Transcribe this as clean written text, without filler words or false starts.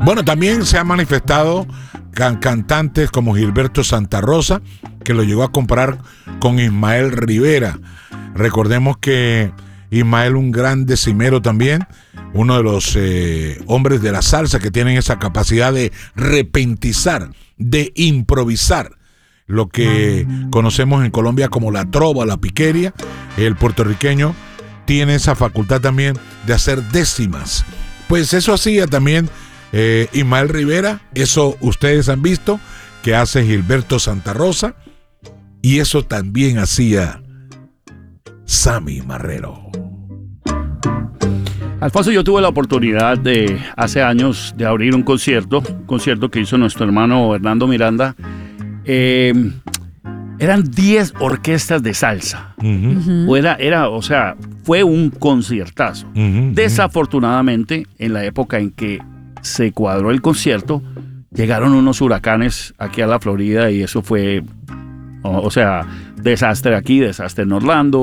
Bueno, también se han manifestado cantantes como Gilberto Santa Rosa, que lo llegó a comparar con Ismael Rivera. Recordemos que Ismael, un gran decimero también, uno de los hombres de la salsa que tienen esa capacidad de repentizar, de improvisar, lo que conocemos en Colombia como la trova, la piqueria. El puertorriqueño tiene esa facultad también de hacer décimas. Pues eso hacía también Ismael Rivera, eso ustedes han visto que hace Gilberto Santa Rosa, y eso también hacía Sammy Marrero. Alfonso, yo tuve la oportunidad de hace años de abrir un concierto que hizo nuestro hermano Hernando Miranda. Eran 10 orquestas de salsa. O sea, fue un conciertazo. Desafortunadamente, en la época en que se cuadró el concierto, llegaron unos huracanes aquí a la Florida y eso fue, o sea, desastre aquí, desastre en Orlando.